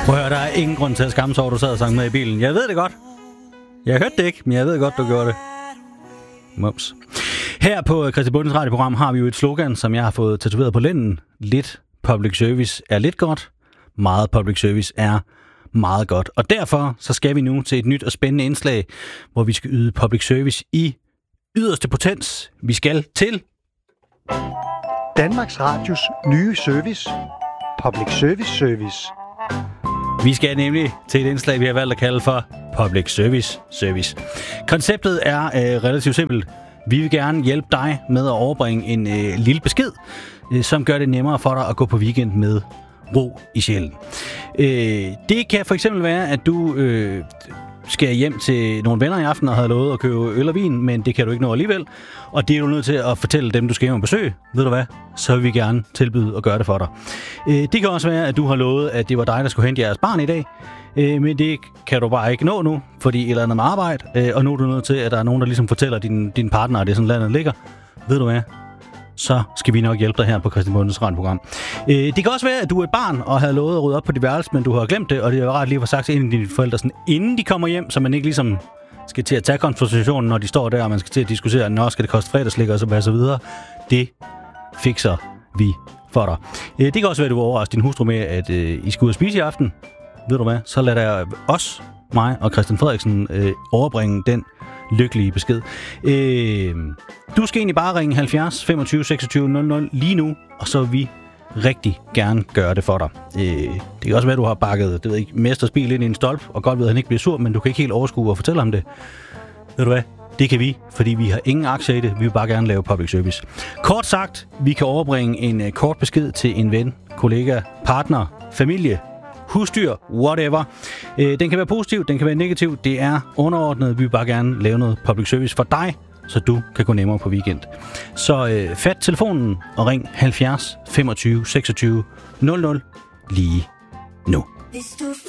Prøv at høre, der er ingen grund til at skamme sig over, du sad og sang med i bilen. Jeg ved det godt. Jeg hørte det ikke, men jeg ved godt, du gjorde det. Mums. Her på Kristi Bundens radioprogram har vi jo et slogan, som jeg har fået tatoveret på lænden. Lidt public service er lidt godt. Meget public service er meget godt. Og derfor så skal vi nu til et nyt og spændende indslag, hvor vi skal yde public service i yderste potens. Vi skal til Danmarks Radios nye service. Public Service Service. Vi skal nemlig til et indslag, vi har valgt at kalde for Public Service Service. Konceptet er relativt simpelt. Vi vil gerne hjælpe dig med at overbringe en lille besked, som gør det nemmere for dig at gå på weekend med ro i sjælen. Det kan for eksempel være, at du skal hjem til nogle venner i aften og har lovet at købe øl og vin, men det kan du ikke nå alligevel. Og det er du nødt til at fortælle dem, du skal hjem og besøge. Ved du hvad? Så vil vi gerne tilbyde at gøre det for dig. Det kan også være, at du har lovet, at det var dig, der skulle hente jeres barn i dag. Men det kan du bare ikke nå nu, fordi et eller andet med arbejde. Og nu er du nødt til, at der er nogen, der ligesom fortæller din partner, at det er sådan landet ligger. Ved du hvad? Så skal vi nok hjælpe dig her på Kristi Bundens radioprogram. Det kan også være, at du er et barn og havde lovet at rydde op på dit værelse, men du har glemt det, og det er jo ret lige for sagt til en af dine forældre, sådan, inden de kommer hjem, så man ikke ligesom skal til at tage konfrontationen, når de står der, og man skal til at diskutere, når skal det koste fredagslik og så videre. Det fikser vi for dig. Det kan også være, at du overrasker din hustru med, at I skal ud og spise i aften. Ved du hvad? Så lad der os, mig og Christian Frederiksen overbringe den lykkelige besked. Du skal egentlig bare ringe 70 25 26 00 lige nu, og så vil vi rigtig gerne gøre det for dig. Det kan også være, at du har bakket mesters bil ind i en stolp, og godt ved, at han ikke bliver sur, men du kan ikke helt overskue og fortælle ham det. Ved du hvad? Det kan vi, fordi vi har ingen aktier i det. Vi vil bare gerne lave public service. Kort sagt, vi kan overbringe en kort besked til en ven, kollega, partner, familie, husdyr, whatever. Den kan være positiv, den kan være negativ. Det er underordnet. Vi vil bare gerne lave noget public service for dig, så du kan gå nemmere på weekend. Så fat telefonen og ring 70 25 26 00 lige nu. Hvis du